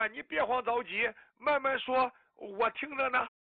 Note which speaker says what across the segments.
Speaker 1: 啊，你别慌着急，慢慢说，我听着呢。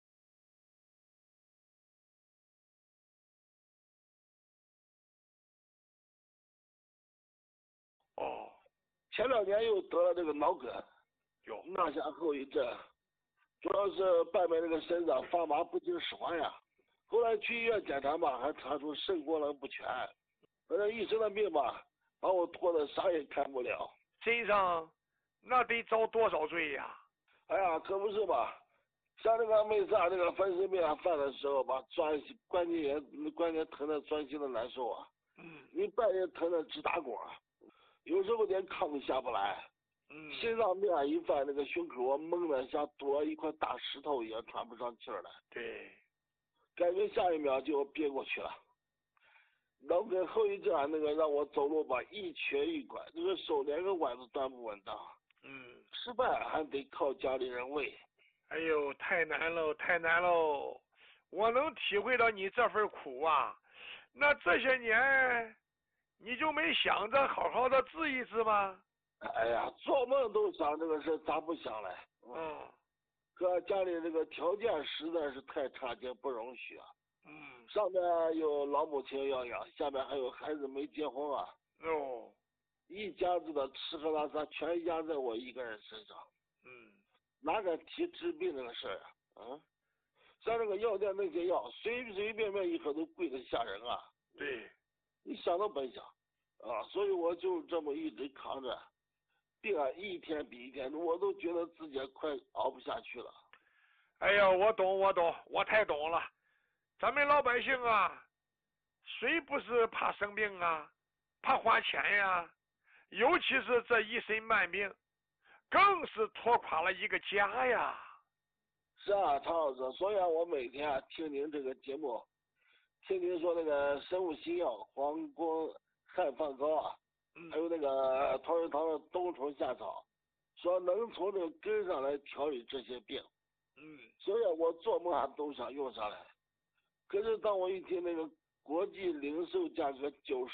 Speaker 1: 哦，
Speaker 2: 前2年又得了这个脑梗，
Speaker 1: 哟，
Speaker 2: 落下后遗症，主要是半边这个身上发麻不听使唤呀。后来去医院检查吧，还查出肾功能不全，反正医生的命吧，把我拖得啥也看不了。
Speaker 1: 身上那得遭多少罪呀？
Speaker 2: 哎呀，可不是吧？像这个妹子啊，这个风湿病犯的时候吧，关节炎，关节疼的钻心的难受啊。你半夜疼的直打滚，有时候连炕都下不来。心脏病一犯，那个胸口我闷的像堵了一块大石头一样，喘不上气儿来。
Speaker 1: 对，
Speaker 2: 感觉下一秒就要憋过去了。脑梗后遗症啊，那个让我走路吧一瘸一拐，这个手连个碗都端不稳当。吃饭还得靠家里人喂。
Speaker 1: 哎呦，太难喽，太难喽！我能体会到你这份苦啊。那这些年，你就没想着好好的治一治吗？
Speaker 2: 哎呀，做梦都想这个事，咋不想嘞？可家里这个条件实在是太差劲，不容许啊。上面有老母亲要养，下面还有孩子没结婚啊。一家子的吃喝拉撒全压在我一个人身上。哪敢提治病这个事儿啊？像这个药店那些药，随随便便一盒都贵得吓人啊。
Speaker 1: 对，
Speaker 2: 你想都甭想啊！所以我就这么一直扛着，病啊一天比一天，我都觉得自己快熬不下去了。
Speaker 1: 哎呀，我懂，我太懂了。咱们老百姓啊，谁不是怕生病啊，怕花钱呀？尤其是这一身慢病，更是拖垮了一个家呀。
Speaker 2: 是啊，常老师，所以我每天听您这个节目，听您说那个生物新药黄光汉方膏啊，还有那个同仁堂的冬虫夏草，说能从这个根上来调理这些病。所以我做梦都想用上来。可是当我一听那个国际零售价格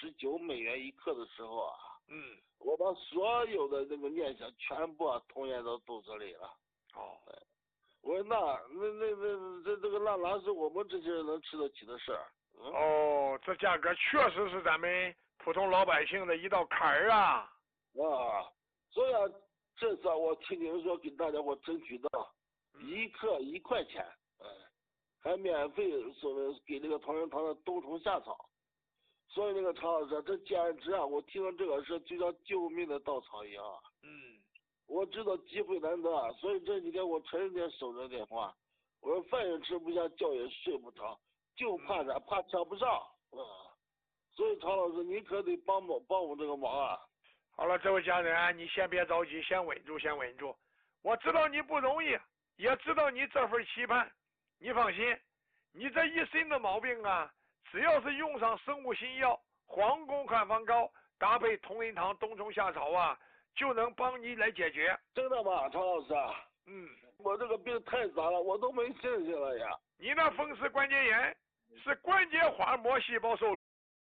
Speaker 2: $99一克的时候啊，我把所有的那个念想全部吞咽到肚子里了。我说这个哪是我们这些人能吃得起的事儿？
Speaker 1: 这价格确实是咱们普通老百姓的一道坎儿啊！
Speaker 2: 所以这次我听您说给大家伙争取到1克1块钱，还免费给那个同仁堂的冬虫夏草。所以那个常老师，这简直啊，我听到这个事就像救命的稻草一样啊。我知道机会难得啊，所以这几天我成天守着电话。我说饭也吃不下，觉也睡不着，就怕啥？怕抢不上。所以常老师，你可得帮我这个忙啊。
Speaker 1: 好了，这位家人，你先别着急，先稳住，先稳住。我知道你不容易，也知道你这份期盼。你放心，你这一身的毛病啊，只要是用上生物新药黄宫汉方膏，搭配同仁堂冬虫夏草啊，就能帮你来解决。
Speaker 2: 真的吗，常老师？我这个病太杂了，我都没信心了呀。
Speaker 1: 你那风湿关节炎是关节滑膜细胞受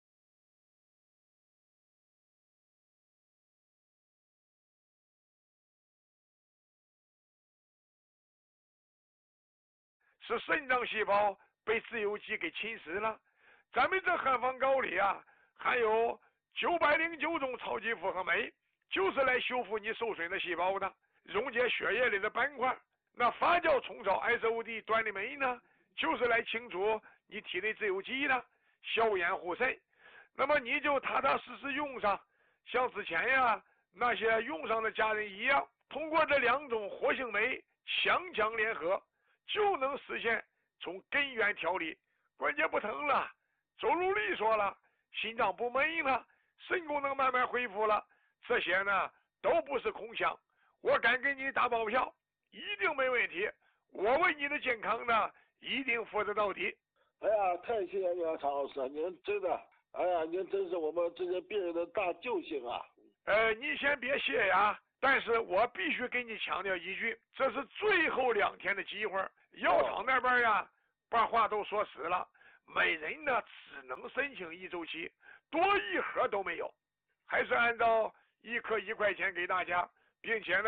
Speaker 1: 是肾脏细胞被自由基给侵蚀了。咱们这汉方膏里啊，含有909种超级复合酶，就是来修复你受损的细胞的，溶解血液里的斑块。那发酵虫草 SOD 端粒酶呢，就是来清除你体内自由基的，消炎护肾。那么你就踏踏实实用上，像之前呀那些用上的家人一样，通过这2种活性酶强联合，就能实现从根源调理，关节不疼了，走路利索了，心脏不闷了，肾功能慢慢恢复了。这些呢都不是空想，我敢给你打包票，一定没问题。我为你的健康呢一定负责到底。
Speaker 2: 哎呀，太谢谢你了，常老师，您真的，哎呀，您真是我们这些病人的大救星啊！
Speaker 1: 你先别谢呀，但是我必须给你强调一句，这是最后2天的机会。药厂那边呀，把话都说死了，每人呢只能申请1周期，多1盒都没有，还是按照1克1块钱给大家，并且呢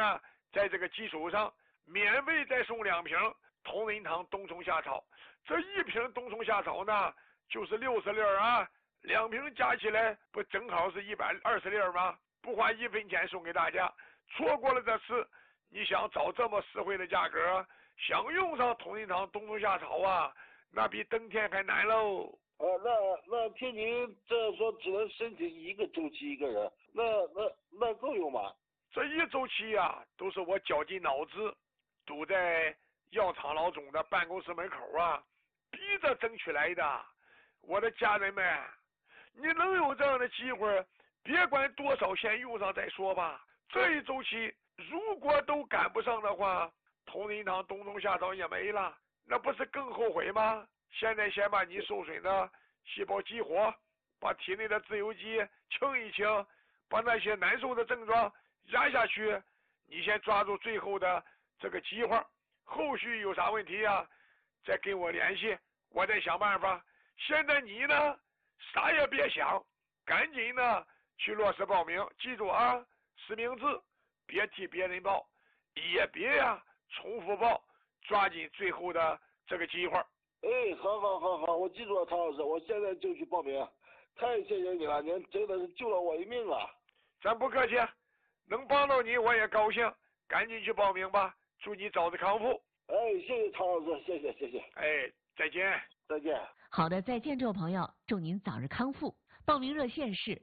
Speaker 1: 在这个基础上，免费再送2瓶同仁堂冬虫夏草。这1瓶冬虫夏草呢，就是60粒啊，2瓶加起来不正好是120粒吗？不花1分钱送给大家。错过了这次，你想找这么实惠的价格，想用上同仁堂冬虫夏草啊，那比登天还难喽。
Speaker 2: 那听您这说只能申请1个周期1个人，那够用吗？
Speaker 1: 这一周期呀，都是我绞尽脑汁，堵在药厂老总的办公室门口啊，逼着争取来的。我的家人们，你能有这样的机会，别管多少先用上再说吧。这一周期如果都赶不上的话，同仁堂冬虫夏草也没了，那不是更后悔吗？现在先把你受损的细胞激活，把体内的自由基清一清，把那些难受的症状压下去。你先抓住最后的这个机会，后续有啥问题啊，再跟我联系，我再想办法。现在你呢，啥也别想，赶紧呢去落实报名。记住啊，实名制，别替别人报，也别重复报，抓紧最后的这个机会。
Speaker 2: 好，我记住了，唐老师，我现在就去报名。太谢谢你了，您真的是救了我一命啊！
Speaker 1: 咱不客气，能帮到你我也高兴，赶紧去报名吧，祝你早日康复。
Speaker 2: 谢谢唐老师，谢谢。
Speaker 1: 再见。
Speaker 2: 再见。
Speaker 3: 好的，再见，这位朋友，祝您早日康复。报名热线是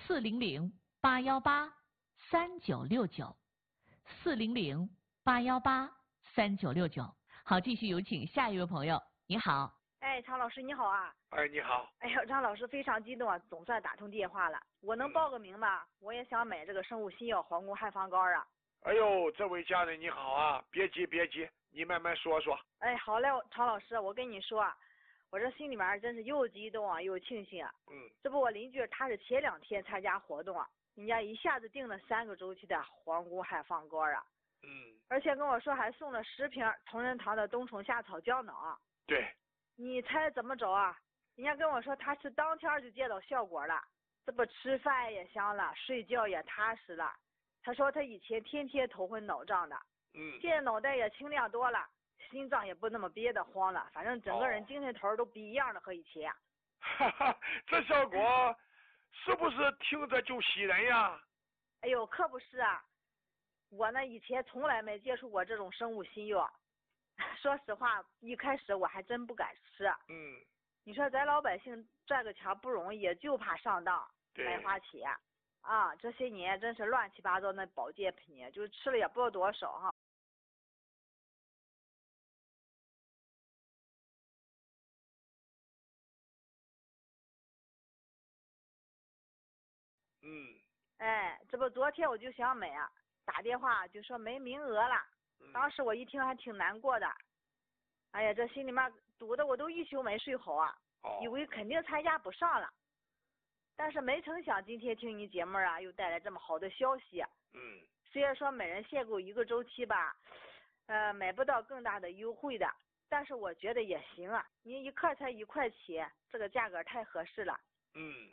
Speaker 3: 400-818-3969，400-818-3969。好，继续有请下一位朋友。你好。
Speaker 4: 常老师你好啊。
Speaker 1: 你好。
Speaker 4: 哎呀，张老师非常激动啊，总算打通电话了。我能报个名吗？我也想买这个生物新药皇宫汉方膏啊。
Speaker 1: 哎呦，这位家人你好啊，别急，你慢慢说说。
Speaker 4: 好嘞，常老师，我跟你说啊，我这心里面真是又激动啊，又庆幸啊。这不我邻居他是前2天参加活动啊，人家一下子订了3个周期的皇宫汉方膏啊。而且跟我说还送了10瓶同仁堂的冬虫夏草胶囊。
Speaker 1: 对。
Speaker 4: 你猜怎么着啊？人家跟我说他是当天就见到效果了，这不吃饭也香了，睡觉也踏实了。他说他以前天天头昏脑胀的，现在脑袋也清亮多了，心脏也不那么憋得慌了，反正整个人精神头都不一样了，和以前。
Speaker 1: 这效果是不是听着就喜人呀？
Speaker 4: 哎呦，可不是啊，我呢以前从来没接触过这种生物新药。说实话，一开始我还真不敢吃。你说咱老百姓赚个钱不容易，就怕上当白花钱啊！这些年真是乱七八糟那保健品，就是吃了也不知道多少哈。这不昨天我就想买啊，打电话就说没名额了。当时我一听还挺难过的。哎呀，这心里面堵得我都一宿没睡好啊，以为肯定参加不上了。但是没成想今天听你节目啊，又带来这么好的消息。虽然说每人限购1个周期吧，买不到更大的优惠的，但是我觉得也行啊。你一克才1块钱，这个价格太合适了。